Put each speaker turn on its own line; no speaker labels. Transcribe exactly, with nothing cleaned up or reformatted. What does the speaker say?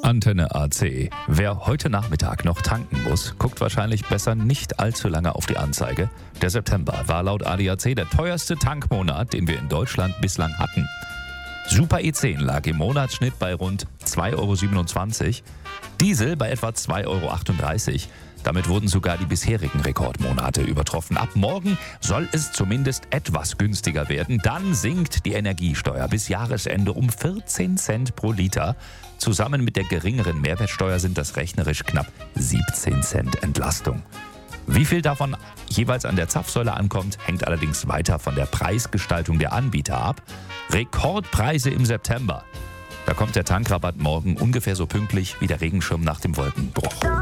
Antenne A C. Wer heute Nachmittag noch tanken muss, guckt wahrscheinlich besser nicht allzu lange auf die Anzeige. Der September war laut A D A C der teuerste Tankmonat, den wir in Deutschland bislang hatten. Super E zehn lag im Monatsschnitt bei rund zwei Euro siebenundzwanzig, Diesel bei etwa zwei Euro achtunddreißig. Damit wurden sogar die bisherigen Rekordmonate übertroffen. Ab morgen soll es zumindest etwas günstiger werden. Dann sinkt die Energiesteuer bis Jahresende um vierzehn Cent pro Liter. Zusammen mit der geringeren Mehrwertsteuer sind das rechnerisch knapp siebzehn Cent Entlastung. Wie viel davon jeweils an der Zapfsäule ankommt, hängt allerdings weiter von der Preisgestaltung der Anbieter ab. Rekordpreise im September. Da kommt der Tankrabatt morgen ungefähr so pünktlich wie der Regenschirm nach dem Wolkenbruch.